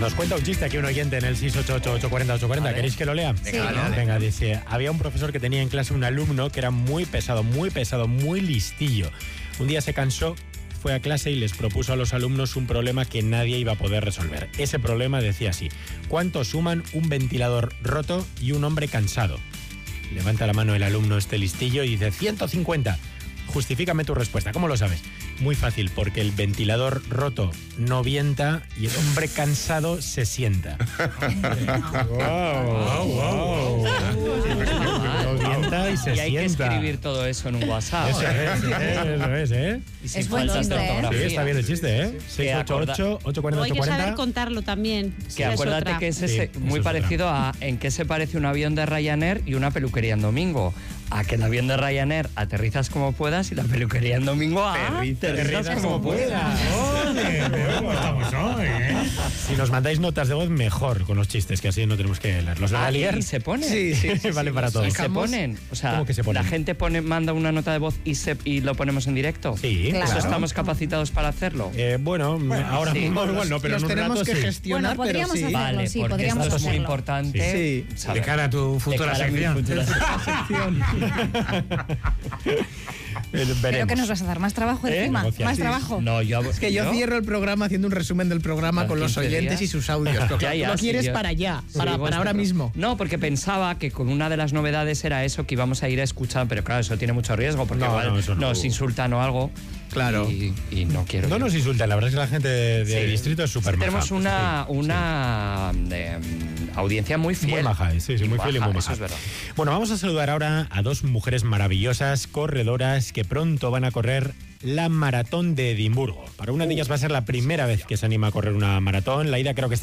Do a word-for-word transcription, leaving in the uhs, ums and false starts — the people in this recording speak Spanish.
Nos cuenta un chiste aquí un oyente en el seis ocho ocho, ocho cuatro cero, ocho cuatro cero. ¿Queréis que lo lea? Sí. Venga, vale. Venga, dice, había un profesor que tenía en clase un alumno que era muy pesado, muy pesado, muy listillo. Un día se cansó, fue a clase y les propuso a los alumnos un problema que nadie iba a poder resolver. Ese problema decía así: ¿cuánto suman un ventilador roto y un hombre cansado? Levanta la mano el alumno este listillo y dice ciento cincuenta. Justifícame tu respuesta. ¿Cómo lo sabes? Muy fácil, porque el ventilador roto no vienta y el hombre cansado se sienta. wow, wow, wow. No vienta y se y hay sienta. que escribir todo eso en un WhatsApp. Eso es, eso es, ¿eh? Y sin Es buen faltas de chiste, ¿eh? ortografía. Sí, está bien el chiste, ¿eh? seis ocho ocho, ocho cuatro O cero, hay ocho que cuatro saber cero. contarlo también. Que es acuérdate otra. que es Sí, ese, eso muy es parecido a en qué se parece un avión de Ryanair y una peluquería en domingo. A que el avión de Ryanair aterrizas como puedas y la peluquería en domingo a aterrizas como puedas. Oye, veo cómo estamos hoy, ¿eh? Si nos mandáis notas de voz, mejor con los chistes, que así no tenemos que leerlos. ¿Los Ah, leer? y se ponen. Sí, sí, sí, vale para todos. Y se ponen. O sea, ¿Cómo que se ponen? la gente pone, manda una nota de voz y, se, y lo ponemos en directo. Sí, Claro. ¿Eso claro. estamos capacitados para hacerlo? Eh, bueno, ahora sí. mismo igual no, pero Los en un tenemos rato que sí. gestionar, Bueno, podríamos pero sí. hacerlo. Vale, sí, porque podríamos esto es muy hacerlo. importante. Sí. saber. De cara a tu futura De cara a mi sección. futura Eh, ¿Pero veremos. qué nos vas a dar? ¿Más trabajo ¿Eh? encima? Negociar. ¿Más Sí. trabajo? No, yo, Es que yo cierro el programa haciendo un resumen del programa ¿Cada con los quince oyentes días? y sus audios. Pero Ya, claro, ya, tú lo sí, quieres yo- para allá, Sí, para, vos para ahora te- mismo. No, porque pensaba que con una de las novedades era eso, que íbamos a ir a escuchar, pero claro, eso tiene mucho riesgo, porque No, igual no, eso no. nos insultan o algo. Claro. Y, y no quiero. No ir. nos insultan, la verdad es que la gente de, de Sí. distrito es súper maja. Tenemos una, Sí, una eh, audiencia muy sí. fiel. Muy maja, sí, sí, muy fiel y muy Baja, maja. eso es verdad. Bueno, vamos a saludar ahora a dos mujeres maravillosas, corredoras, que pronto van a correr la maratón de Edimburgo. Para una de ellas va a ser la primera vez que se anima a correr una maratón. La ida creo que está